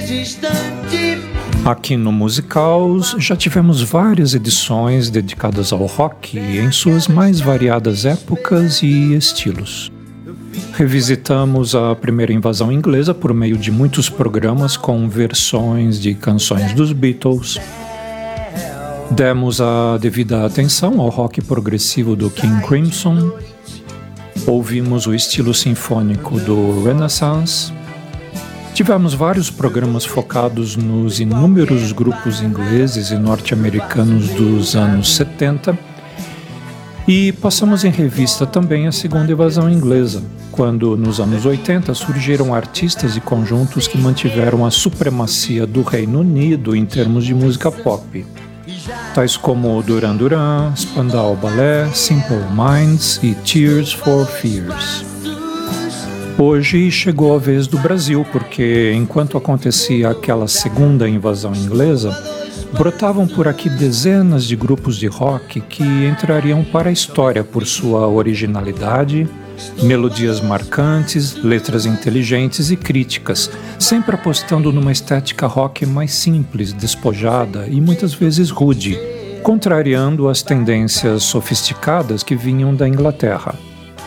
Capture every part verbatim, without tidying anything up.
Aqui no Musicals já tivemos várias edições dedicadas ao rock em suas mais variadas épocas e estilos. Revisitamos a primeira invasão inglesa por meio de muitos programas com versões de canções dos Beatles. Demos a devida atenção ao rock progressivo do King Crimson. Ouvimos o estilo sinfônico do Renaissance. Tivemos vários programas focados nos inúmeros grupos ingleses e norte-americanos dos anos setenta. E passamos em revista também a segunda invasão inglesa, quando nos anos oitenta surgiram artistas e conjuntos que mantiveram a supremacia do Reino Unido em termos de música pop, tais como Duran Duran, Spandau Ballet, Simple Minds e Tears for Fears. Hoje chegou a vez do Brasil, porque enquanto acontecia aquela segunda invasão inglesa, brotavam por aqui dezenas de grupos de rock que entrariam para a história por sua originalidade, melodias marcantes, letras inteligentes e críticas, sempre apostando numa estética rock mais simples, despojada e muitas vezes rude, contrariando as tendências sofisticadas que vinham da Inglaterra.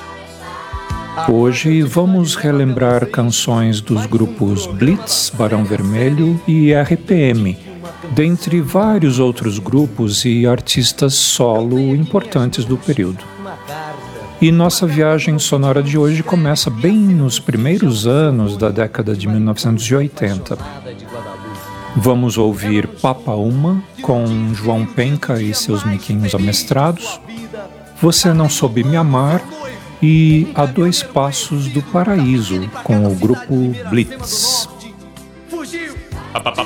Hoje vamos relembrar canções dos grupos Blitz, Barão Vermelho e R P M, dentre vários outros grupos e artistas solo importantes do período. E nossa viagem sonora de hoje começa bem nos primeiros anos da década de mil novecentos e oitenta. Vamos ouvir Papa Uma, com João Penca e seus miquinhos amestrados, Você Não Soube Me Amar e A Dois Passos do Paraíso, com o grupo Blitz. Pa, pa, pa,